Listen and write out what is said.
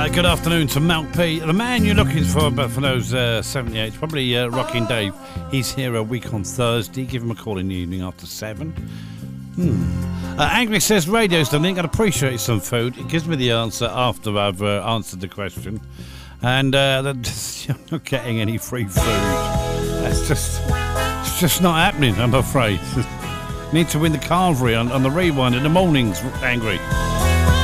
Good afternoon to Malk P. The man you're looking for, but for those 78, probably Rocking Dave. He's here a week on Thursday. Give him a call in the evening after 7. Angry says radio's the link. I'd appreciate some food. It gives me the answer after I've answered the question. And you're not getting any free food. It's just not happening, I'm afraid. Need to win the Carvery on the rewind in the mornings, Angry.